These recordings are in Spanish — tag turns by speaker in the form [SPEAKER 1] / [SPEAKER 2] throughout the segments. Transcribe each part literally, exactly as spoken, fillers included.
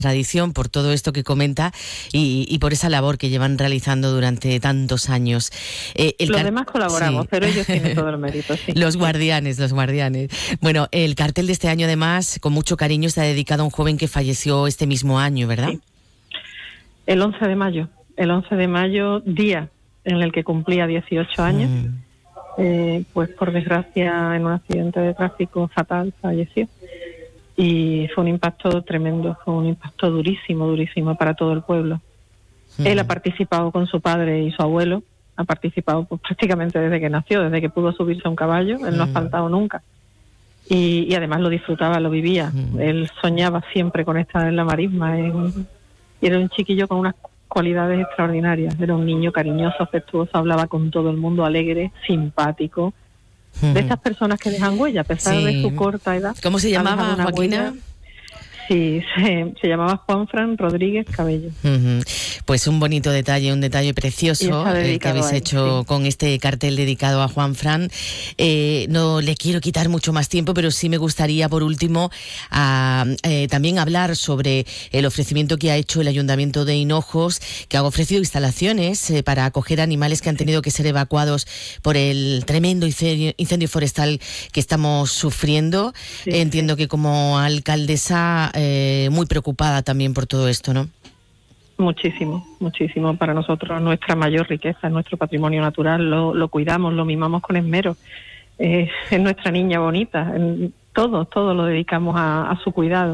[SPEAKER 1] tradición, por todo esto que comenta y, y por esa labor que llevan realizando durante tantos años.
[SPEAKER 2] Eh, el los car- demás colaboramos, sí. Pero ellos tienen todo el mérito. Sí.
[SPEAKER 1] Los guardianes, los guardianes. Bueno, el cartel de este año, además, con mucho cariño, está dedicado a un joven que falleció este mismo año, ¿verdad?
[SPEAKER 2] Sí. El once de mayo. El once de mayo, día en el que cumplía dieciocho años, mm. eh, pues por desgracia en un accidente de tráfico fatal falleció. Y fue un impacto tremendo, fue un impacto durísimo, durísimo para todo el pueblo. Mm. Él ha participado con su padre y su abuelo, ha participado pues, prácticamente desde que nació, desde que pudo subirse a un caballo, él mm. no ha faltado nunca. Y, y además lo disfrutaba, lo vivía. Mm. Él soñaba siempre con estar en la marisma. En, y era un chiquillo con unas cualidades extraordinarias. Era un niño cariñoso, afectuoso, hablaba con todo el mundo, alegre, simpático. De estas personas que dejan huella, a pesar sí. de su corta edad.
[SPEAKER 1] ¿Cómo se llamaba, Joaquina?
[SPEAKER 2] Huella. Sí, se, se llamaba Juanfran Rodríguez Cabello.
[SPEAKER 1] Uh-huh. Pues un bonito detalle, un detalle precioso el que habéis hecho sí. con este cartel dedicado a Juanfran. Eh, no le quiero quitar mucho más tiempo, pero sí me gustaría, por último, a, eh, también hablar sobre el ofrecimiento que ha hecho el Ayuntamiento de Hinojos, que ha ofrecido instalaciones eh, para acoger animales que han tenido que ser evacuados por el tremendo incendio, incendio forestal que estamos sufriendo. Sí, Entiendo sí. que como alcaldesa Eh, muy preocupada también por todo esto, ¿no?
[SPEAKER 2] Muchísimo, muchísimo. Para nosotros nuestra mayor riqueza es nuestro patrimonio natural, lo, lo cuidamos, lo mimamos con esmero. Eh, es nuestra niña bonita, en, todo, todo lo dedicamos a, a su cuidado.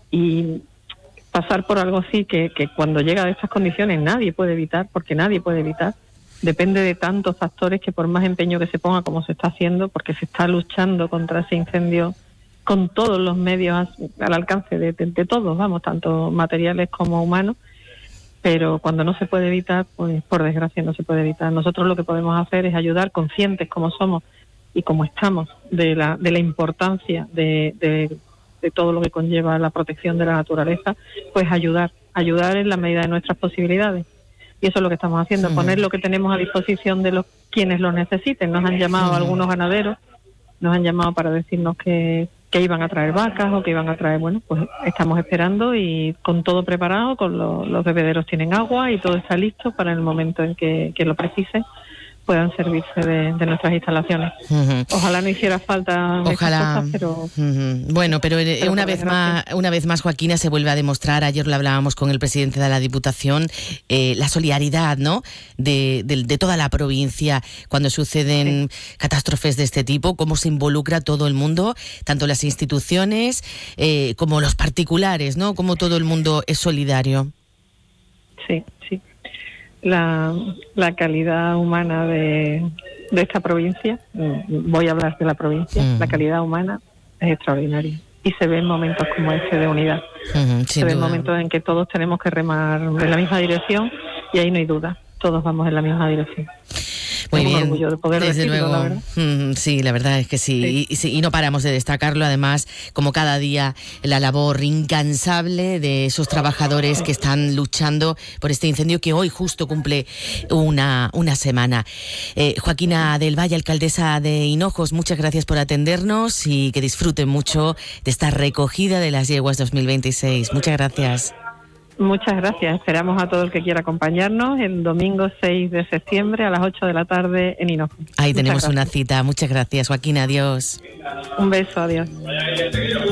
[SPEAKER 2] Y pasar por algo así que, que cuando llega a estas condiciones nadie puede evitar, porque nadie puede evitar. Depende de tantos factores que por más empeño que se ponga como se está haciendo, porque se está luchando contra ese incendio con todos los medios al alcance de, de, de todos, vamos, tanto materiales como humanos, pero cuando no se puede evitar, pues por desgracia no se puede evitar. Nosotros lo que podemos hacer es ayudar, conscientes como somos y como estamos, de la, de la importancia de, de, de todo lo que conlleva la protección de la naturaleza, pues ayudar, ayudar en la medida de nuestras posibilidades. Y eso es lo que estamos haciendo, sí. poner lo que tenemos a disposición de los quienes lo necesiten. Nos han llamado sí. algunos ganaderos, nos han llamado para decirnos que que iban a traer vacas o que iban a traer, bueno, pues estamos esperando y con todo preparado, con lo, los bebederos tienen agua y todo está listo para el momento en que, que lo precise puedan servirse de, de nuestras instalaciones. Uh-huh. Ojalá no hiciera falta
[SPEAKER 1] Ojalá.
[SPEAKER 2] Cosas, pero
[SPEAKER 1] uh-huh. bueno, pero, pero una vez más, una vez más, Joaquina, se vuelve a demostrar. Ayer lo hablábamos con el presidente de la Diputación, eh, la solidaridad, ¿no? De, de, de toda la provincia cuando suceden sí. catástrofes de este tipo, cómo se involucra todo el mundo, tanto las instituciones eh, como los particulares, ¿no? Cómo todo el mundo es solidario.
[SPEAKER 2] Sí, sí. La, la calidad humana de, de esta provincia, voy a hablar de la provincia, mm. la calidad humana es extraordinaria y se ve en momentos como este de unidad. Mm, se ve en momentos en que todos tenemos que remar en la misma dirección y ahí no hay duda, todos vamos en la misma dirección.
[SPEAKER 1] Muy bien,
[SPEAKER 2] un orgullo de poder
[SPEAKER 1] desde
[SPEAKER 2] decirlo,
[SPEAKER 1] luego.
[SPEAKER 2] La verdad.
[SPEAKER 1] Mm, sí, la verdad es que sí. sí. Y, sí. y no paramos de destacarlo, además, como cada día, la labor incansable de esos trabajadores que están luchando por este incendio que hoy justo cumple una, una semana. Eh, Joaquina del Valle, alcaldesa de Hinojos, muchas gracias por atendernos y que disfruten mucho de esta recogida de las yeguas dos mil veintiséis. Muchas gracias.
[SPEAKER 2] Muchas gracias. Esperamos a todo el que quiera acompañarnos el domingo seis de septiembre a las ocho de la tarde en Hinojos.
[SPEAKER 1] Ahí Muchas tenemos gracias. Una cita. Muchas gracias, Joaquín. Adiós.
[SPEAKER 2] Un beso. Adiós.